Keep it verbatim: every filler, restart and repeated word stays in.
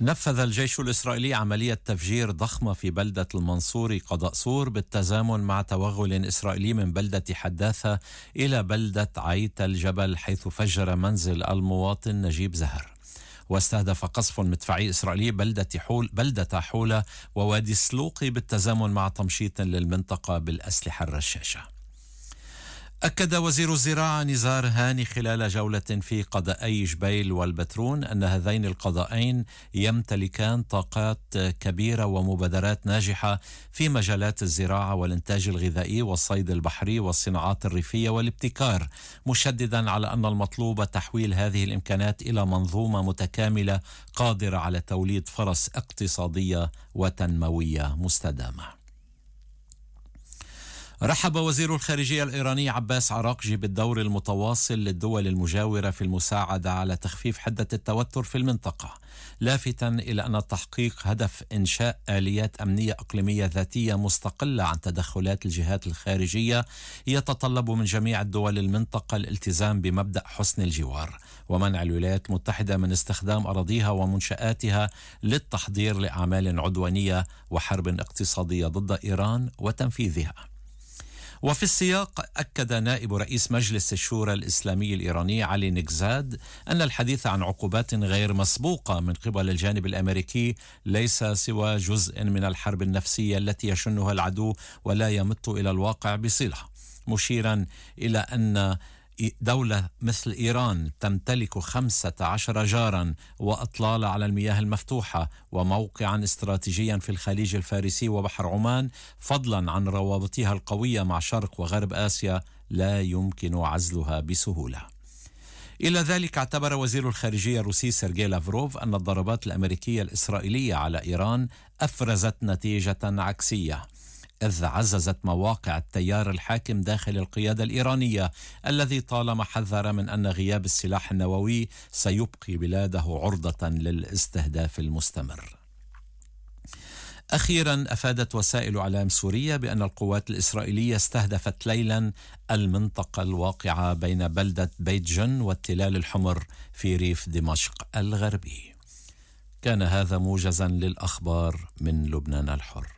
نفذ الجيش الإسرائيلي عملية تفجير ضخمة في بلدة المنصوري قضاء سور بالتزامن مع توغل إسرائيلي من بلدة حداثة إلى بلدة عيت الجبل، حيث فجر منزل المواطن نجيب زهر. واستهدف قصف مدفعي إسرائيلي بلدة حول بلدة حولة ووادي السلوقي بالتزامن مع تمشيط للمنطقة بالأسلحة الرشاشة. أكد وزير الزراعة نزار هاني خلال جولة في قضائي جبيل والبترون أن هذين القضائين يمتلكان طاقات كبيرة ومبادرات ناجحة في مجالات الزراعة والإنتاج الغذائي والصيد البحري والصناعات الريفية والابتكار، مشددا على أن المطلوب تحويل هذه الإمكانات إلى منظومة متكاملة قادرة على توليد فرص اقتصادية وتنموية مستدامة. رحب وزير الخارجية الإيراني عباس عراقجي بالدور المتواصل للدول المجاورة في المساعدة على تخفيف حدة التوتر في المنطقة، لافتا إلى أن تحقيق هدف إنشاء آليات أمنية إقليمية ذاتية مستقلة عن تدخلات الجهات الخارجية يتطلب من جميع الدول المنطقة الالتزام بمبدأ حسن الجوار ومنع الولايات المتحدة من استخدام أراضيها ومنشآتها للتحضير لأعمال عدوانية وحرب اقتصادية ضد إيران وتنفيذها. وفي السياق أكد نائب رئيس مجلس الشورى الإسلامي الإيراني علي نكزاد أن الحديث عن عقوبات غير مسبوقة من قبل الجانب الأمريكي ليس سوى جزء من الحرب النفسية التي يشنها العدو ولا يمت إلى الواقع بصلة، مشيرا إلى أن دولة مثل إيران تمتلك خمسة عشر جارا وأطلال على المياه المفتوحة وموقعا استراتيجيا في الخليج الفارسي وبحر عمان، فضلا عن روابطها القوية مع شرق وغرب آسيا، لا يمكن عزلها بسهولة. إلى ذلك اعتبر وزير الخارجية الروسي سيرجي لافروف أن الضربات الأمريكية الإسرائيلية على إيران أفرزت نتيجة عكسية، إذ عززت مواقع التيار الحاكم داخل القيادة الإيرانية الذي طالما حذر من أن غياب السلاح النووي سيبقي بلاده عرضة للاستهداف المستمر. أخيرا أفادت وسائل إعلام سورية بأن القوات الإسرائيلية استهدفت ليلا المنطقة الواقعة بين بلدة بيت جن والتلال الحمر في ريف دمشق الغربي. كان هذا موجزا للأخبار من لبنان الحر.